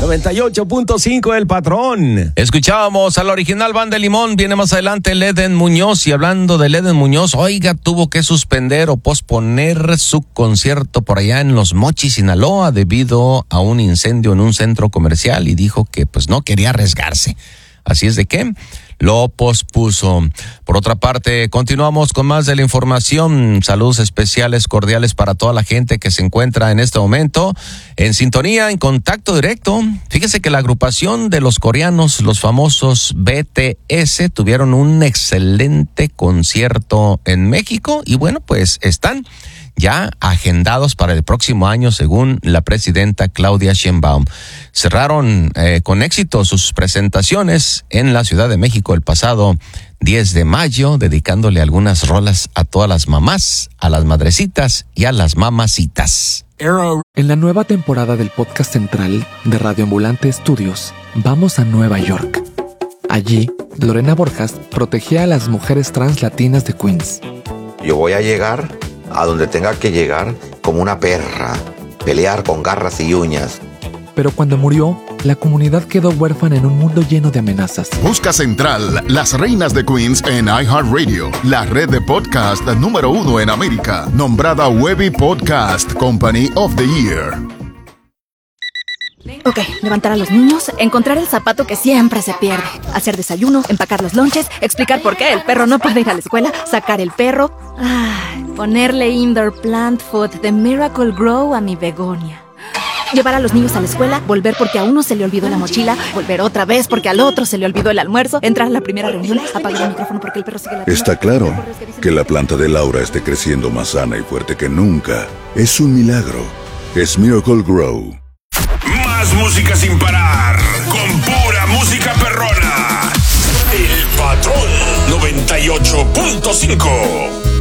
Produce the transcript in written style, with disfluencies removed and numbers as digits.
98.5 El Patrón. Escuchábamos a la original Banda de Limón. Viene más adelante el Eden Muñoz. Y hablando del Eden Muñoz, oiga, tuvo que suspender o posponer su concierto por allá en Los Mochis, Sinaloa, debido a un incendio en un centro comercial, y dijo que pues no quería arriesgarse. Así es de que lo pospuso. Por otra parte, continuamos con más de la información. Saludos especiales, cordiales para toda la gente que se encuentra en este momento en sintonía, en contacto directo. Fíjese que la agrupación de los coreanos, los famosos BTS, tuvieron un excelente concierto en México y bueno, pues están ya agendados para el próximo año, según la presidenta Claudia Sheinbaum. Cerraron con éxito sus presentaciones en la Ciudad de México el pasado 10 de mayo, dedicándole algunas rolas a todas las mamás, a las madrecitas y a las mamacitas. En la nueva temporada del podcast central de Radio Ambulante Estudios, vamos a Nueva York. Allí, Lorena Borjas protegía a las mujeres trans latinas de Queens. Yo voy a llegar a donde tenga que llegar como una perra, pelear con garras y uñas. Pero cuando murió, la comunidad quedó huérfana en un mundo lleno de amenazas. Busca Central, las reinas de Queens en iHeartRadio, la red de podcast número 1 en América, nombrada Webby Podcast Company of the Year. Ok, levantar a los niños, encontrar el zapato que siempre se pierde, hacer desayuno, empacar los lonches, explicar por qué el perro no puede ir a la escuela, sacar el perro, ponerle indoor plant food de Miracle Grow a mi begonia. Llevar a los niños a la escuela, volver porque a uno se le olvidó la mochila, volver otra vez porque al otro se le olvidó el almuerzo, entrar a la primera reunión, apagar el micrófono porque el perro sigue ladrando. Está claro que la planta de Laura esté creciendo más sana y fuerte que nunca. Es un milagro. Es Miracle Grow. Más música sin parar, con pura música perrona. El Patrón 98.5.